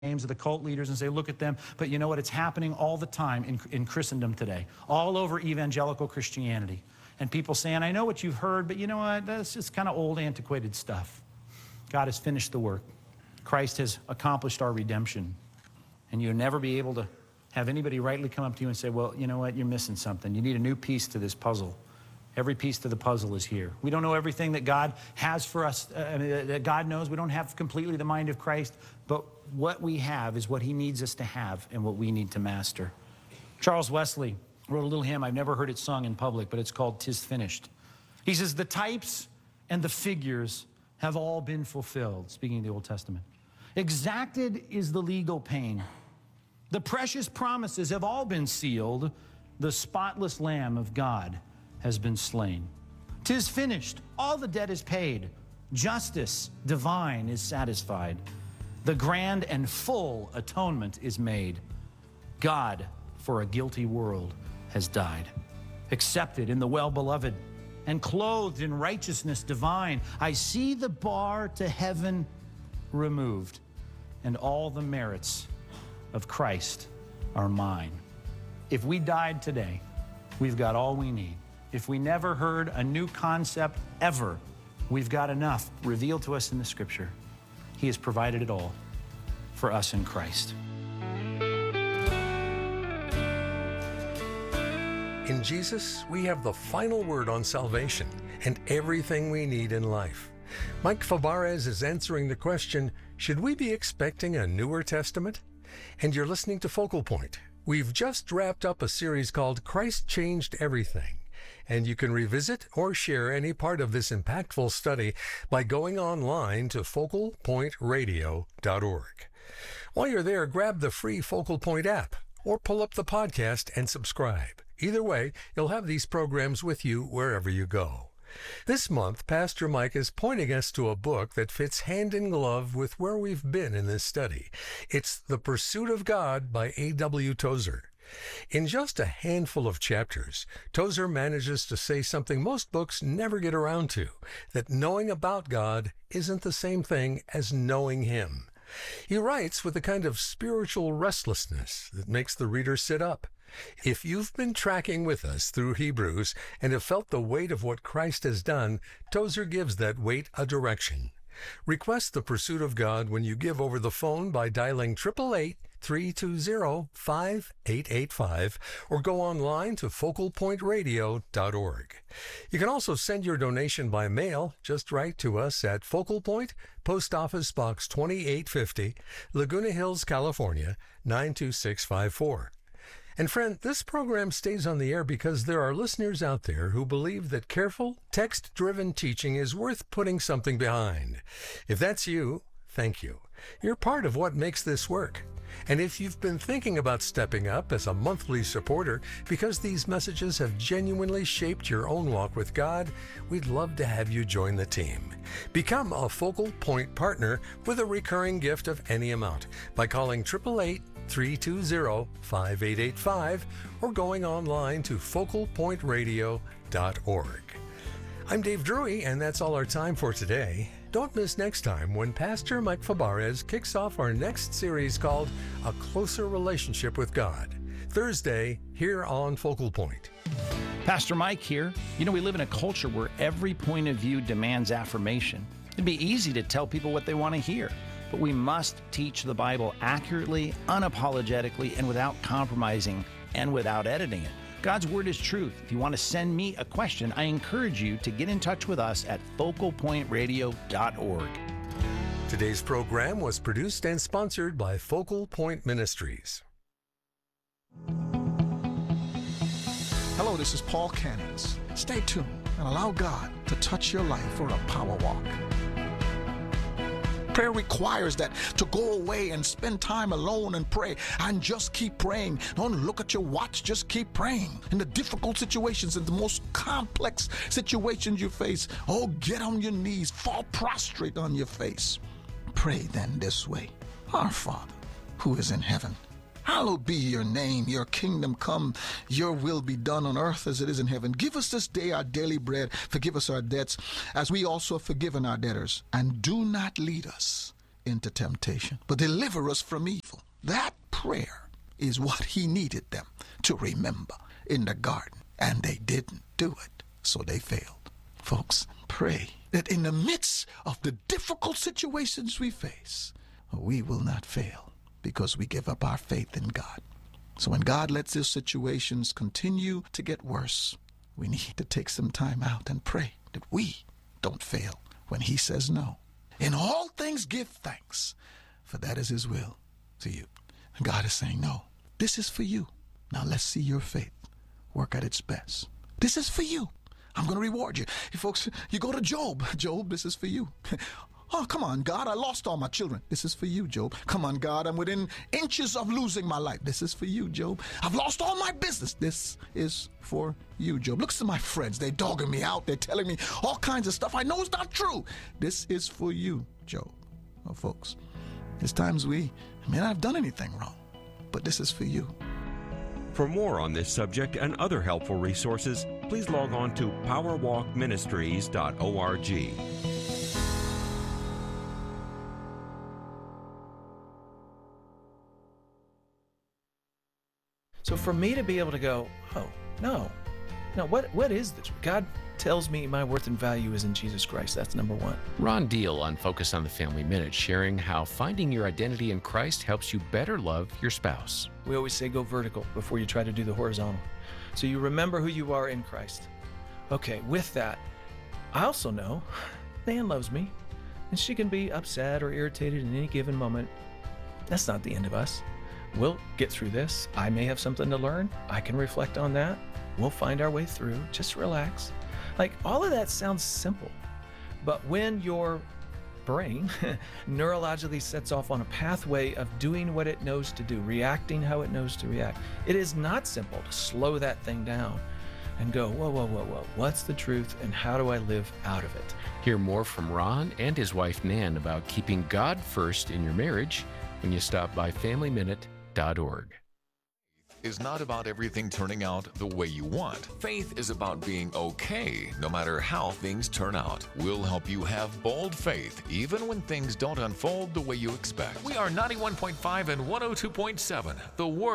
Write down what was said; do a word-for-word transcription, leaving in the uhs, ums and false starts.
names of the cult leaders and say, look at them. But you know what? It's happening all the time in, in Christendom today, all over evangelical Christianity. And people saying, I know what you've heard, but you know what? That's just kind of old, antiquated stuff. God has finished the work. Christ has accomplished our redemption. And you'll never be able to have anybody rightly come up to you and say, well, you know what? You're missing something. You need a new piece to this puzzle. Every piece to the puzzle is here. We don't know everything that God has for us, uh, that God knows. We don't have completely the mind of Christ, but what we have is what he needs us to have and what we need to master. Charles Wesley wrote a little hymn. I've never heard it sung in public, but it's called "'Tis Finished." He says, the types and the figures have all been fulfilled, speaking of the Old Testament. Exacted is the legal pain. The precious promises have all been sealed. The spotless Lamb of God has been slain. 'Tis finished. All the debt is paid. Justice divine is satisfied. The grand and full atonement is made. God, for a guilty world, has died. Accepted in the well-beloved and clothed in righteousness divine, I see the bar to heaven removed, and all the merits of Christ are mine. If we died today, we've got all we need. If we never heard a new concept ever, we've got enough revealed to us in the Scripture. He has provided it all for us in Christ. In Jesus, we have the final word on salvation and everything we need in life. Mike Fabarez is answering the question, should we be expecting a newer testament? And you're listening to Focal Point. We've just wrapped up a series called Christ Changed Everything. And you can revisit or share any part of this impactful study by going online to focal point radio dot org. While you're there, grab the free Focal Point app or pull up the podcast and subscribe. Either way, you'll have these programs with you wherever you go. This month, Pastor Mike is pointing us to a book that fits hand in glove with where we've been in this study. It's The Pursuit of God by A W Tozer. In just a handful of chapters, Tozer manages to say something most books never get around to, that knowing about God isn't the same thing as knowing Him. He writes with a kind of spiritual restlessness that makes the reader sit up. If you've been tracking with us through Hebrews and have felt the weight of what Christ has done, Tozer gives that weight a direction. Request The Pursuit of God when you give over the phone by dialing eight eight eight, three two zero, five eight eight five or go online to focal point radio dot org. You can also send your donation by mail. Just write to us at Focal Point, Post Office Box twenty-eight fifty, Laguna Hills, California, nine two six five four. And friend, this program stays on the air because there are listeners out there who believe that careful, text-driven teaching is worth putting something behind. If that's you, thank you. You're part of what makes this work. And if you've been thinking about stepping up as a monthly supporter because these messages have genuinely shaped your own walk with God, we'd love to have you join the team. Become a Focal Point partner with a recurring gift of any amount by calling eight eight eight, three two zero, five eight eight five or going online to focal point radio dot org. I'm Dave Drury, and that's all our time for today. Don't miss next time when Pastor Mike Fabarez kicks off our next series called A Closer Relationship with God, Thursday here on Focal Point. Pastor Mike here. You know, we live in a culture where every point of view demands affirmation. It'd be easy to tell people what they want to hear, but we must teach the Bible accurately, unapologetically, and without compromising and without editing it. God's Word is truth. If you want to send me a question, I encourage you to get in touch with us at focal point radio dot org. Today's program was produced and sponsored by Focal Point Ministries. Hello, this is Paul Cannons. Stay tuned and allow God to touch your life for a power walk. Prayer requires that to go away and spend time alone and pray and just keep praying. Don't look at your watch, just keep praying. In the difficult situations, in the most complex situations you face, oh, get on your knees, fall prostrate on your face. Pray then this way. Our Father, who is in heaven, hallowed be your name, your kingdom come, your will be done on earth as it is in heaven. Give us this day our daily bread. Forgive us our debts as we also have forgiven our debtors. And do not lead us into temptation, but deliver us from evil. That prayer is what he needed them to remember in the garden, and they didn't do it, so they failed. Folks, pray that in the midst of the difficult situations we face, we will not fail because we give up our faith in God. So when God lets these situations continue to get worse, we need to take some time out and pray that we don't fail when he says no. In all things give thanks, for that is his will to you. And God is saying, no, this is for you. Now let's see your faith work at its best. This is for you. I'm going to reward you. You folks, you go to Job. Job, this is for you. Oh, come on, God, I lost all my children. This is for you, Job. Come on, God, I'm within inches of losing my life. This is for you, Job. I've lost all my business. This is for you, Job. Look to my friends. They're dogging me out. They're telling me all kinds of stuff I know is not true. This is for you, Job. Oh, folks, there's times we may not have done anything wrong, but this is for you. For more on this subject and other helpful resources, please log on to power walk ministries dot org. So for me to be able to go, oh, no, no, what what is this? God tells me my worth and value is in Jesus Christ. That's number one. Ron Deal on Focus on the Family Minute, sharing how finding your identity in Christ helps you better love your spouse. We always say go vertical before you try to do the horizontal. So you remember who you are in Christ. Okay, with that, I also know Nan loves me, and she can be upset or irritated in any given moment. That's not the end of us. We'll get through this. I may have something to learn. I can reflect on that. We'll find our way through. Just relax. Like, all of that sounds simple, but when your brain neurologically sets off on a pathway of doing what it knows to do, reacting how it knows to react, it is not simple to slow that thing down and go, whoa, whoa, whoa, whoa, what's the truth and how do I live out of it? Hear more from Ron and his wife Nan about keeping God first in your marriage when you stop by family minute dot org. Is not about everything turning out the way you want. Faith is about being okay no matter how things turn out. We'll help you have bold faith even when things don't unfold the way you expect. We are ninety-one point five and one oh two point seven, the Word.